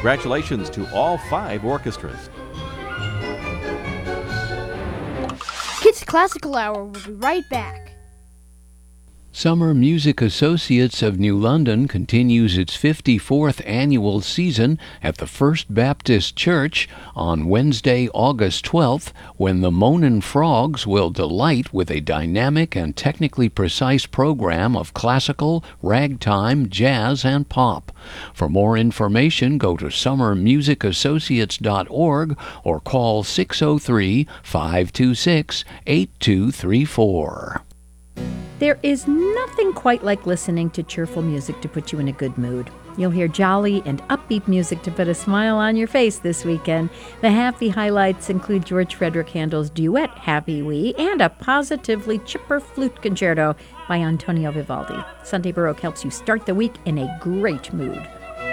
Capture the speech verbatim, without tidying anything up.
Congratulations to all five orchestras. Kids Classical Hour will be right back. Summer Music Associates of New London continues its fifty-fourth annual season at the First Baptist Church on Wednesday, August twelfth, when the Moanin' Frogs will delight with a dynamic and technically precise program of classical, ragtime, jazz, and pop. For more information, go to summer music associates dot org or call six oh three, five two six, eight two three four. There is nothing quite like listening to cheerful music to put you in a good mood. You'll hear jolly and upbeat music to put a smile on your face this weekend. The happy highlights include George Frederick Handel's duet, Happy Wee, and a positively chipper flute concerto by Antonio Vivaldi. Sunday Baroque helps you start the week in a great mood.